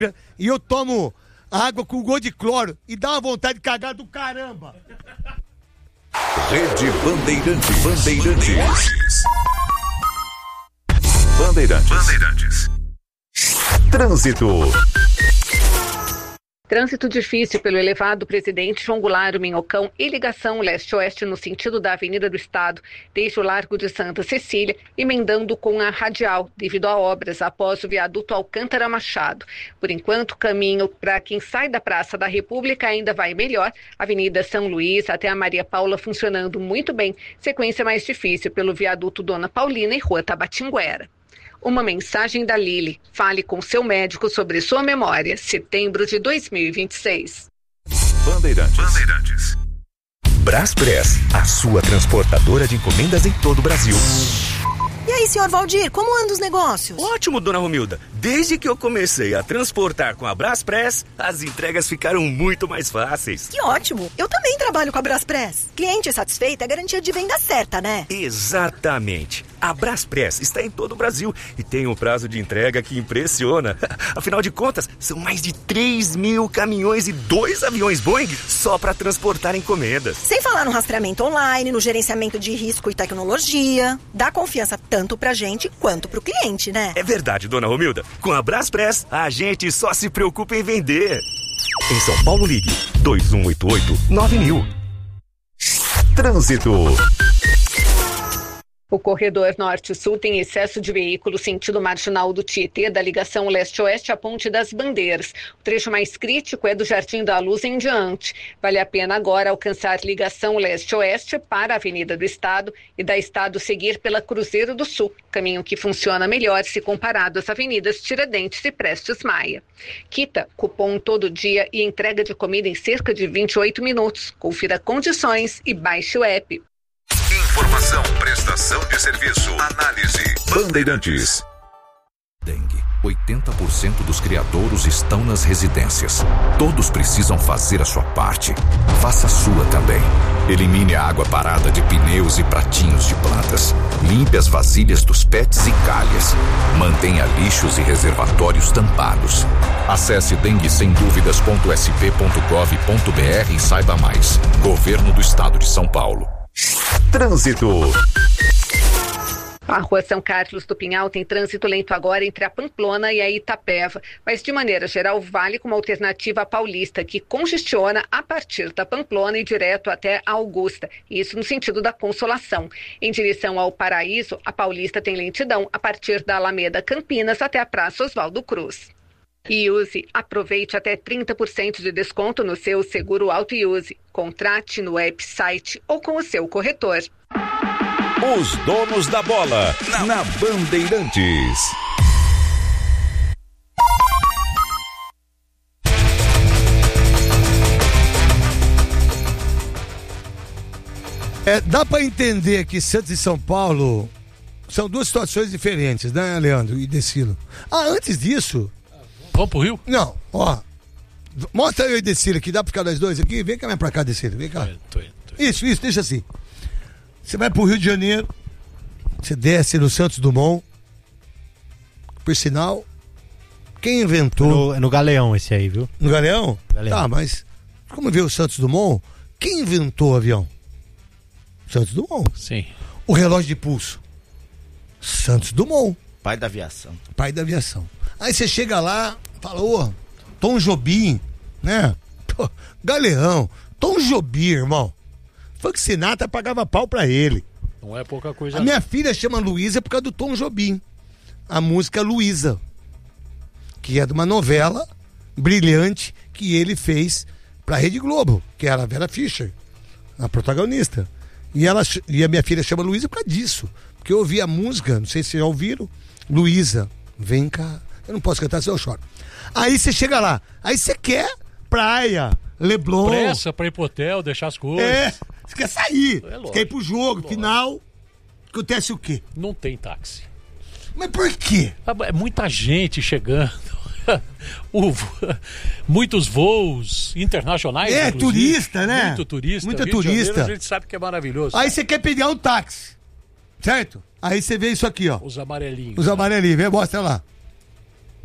e eu tomo água com gosto de cloro e dá uma vontade de cagar do caramba. Rede Bandeirantes. Trânsito. Trânsito difícil pelo elevado Presidente João Goulart Minhocão e ligação leste-oeste no sentido da Avenida do Estado, desde o Largo de Santa Cecília, emendando com a Radial, devido a obras após o viaduto Alcântara Machado. Por enquanto, o caminho para quem sai da Praça da República ainda vai melhor. Avenida São Luís até a Maria Paula funcionando muito bem. Sequência mais difícil pelo viaduto Dona Paulina e Rua Tabatinguera. Uma mensagem da Lili. Fale com seu médico sobre sua memória. Setembro de 2026. Bandeirantes. Braspress, a sua transportadora de encomendas em todo o Brasil. E aí, senhor Valdir, como andam os negócios? Ótimo, dona Romilda. Desde que eu comecei a transportar com a Braspress, as entregas ficaram muito mais fáceis. Que ótimo! Eu também trabalho com a Braspress. Cliente satisfeito é garantia de venda certa, né? Exatamente. A Braspress está em todo o Brasil e tem um prazo de entrega que impressiona. Afinal de contas, são mais de 3.000 caminhões e 2 aviões Boeing só para transportar encomendas. Sem falar no rastreamento online, no gerenciamento de risco e tecnologia. Dá confiança tanto pra gente quanto pro cliente, né? É verdade, dona Romilda. Com a Braspress, a gente só se preocupa em vender. Em São Paulo, ligue 2188-9000. Trânsito. O corredor norte-sul tem excesso de veículos sentido marginal do Tietê, da ligação leste-oeste à Ponte das Bandeiras. O trecho mais crítico é do Jardim da Luz em diante. Vale a pena agora alcançar ligação leste-oeste para a Avenida do Estado e da Estado seguir pela Cruzeiro do Sul, caminho que funciona melhor se comparado às avenidas Tiradentes e Prestes Maia. Quita, cupom todo dia e entrega de comida em cerca de 28 minutos. Confira condições e baixe o app. Informação, prestação de serviço, análise. Bandeirantes. Dengue. 80% dos criadouros estão nas residências. Todos precisam fazer a sua parte. Faça a sua também. Elimine a água parada de pneus e pratinhos de plantas. Limpe as vasilhas dos pets e calhas. Mantenha lixos e reservatórios tampados. Acesse denguesemdúvidas.sp.gov.br e saiba mais. Governo do Estado de São Paulo. Trânsito. A rua São Carlos do Pinhal tem trânsito lento agora entre a Pamplona e a Itapeva, mas de maneira geral vale como alternativa a Paulista, que congestiona a partir da Pamplona e direto até a Augusta, isso no sentido da Consolação. Em direção ao Paraíso, a Paulista tem lentidão a partir da Alameda Campinas até a Praça Oswaldo Cruz. E aproveite até 30% de desconto no seu seguro auto e use. Contrate no app, site ou com o seu corretor. Os donos da bola na Bandeirantes. Dá pra entender que Santos e São Paulo são duas situações diferentes, né, Leandro e Decilo? Antes disso... Vamos pro Rio? Não, ó. Mostra eu e Decilo aqui, dá pra ficar nós dois aqui? Vem cá pra cá, Decilo, vem cá. Tô indo. Isso, deixa assim. Você vai pro Rio de Janeiro, você desce no Santos Dumont. Por sinal, quem inventou... No Galeão esse aí, viu? No Galeão? Galeão. Tá, mas como vê o Santos Dumont, quem inventou o avião? Santos Dumont. Sim. O relógio de pulso? Santos Dumont. Pai da aviação. Aí você chega lá, fala, Tom Jobim, né? Galeão, Tom Jobim, irmão. Frank Sinatra pagava pau pra ele. Não é pouca coisa. A minha filha chama Luísa por causa do Tom Jobim. A música Luísa, que é de uma novela brilhante que ele fez pra Rede Globo, que era a Vera Fischer, a protagonista. E a minha filha chama Luísa por causa disso. Porque eu ouvi a música, não sei se já ouviram, Luísa, vem cá. Eu não posso cantar, senão eu choro. Aí você chega lá, aí você quer praia, Leblon. Pressa pra ir pro hotel, deixar as coisas. Você quer sair, você quer ir pro jogo, final. Acontece o quê? Não tem táxi. Mas por quê? É muita gente chegando. Muitos voos internacionais. Turista, né? Muito turista. Muita Rio de Janeiro, turista. a gente sabe que é maravilhoso. Aí você quer pegar um táxi, certo? Aí você vê isso aqui, ó. Os amarelinhos. Os amarelinhos, vem, mostra lá.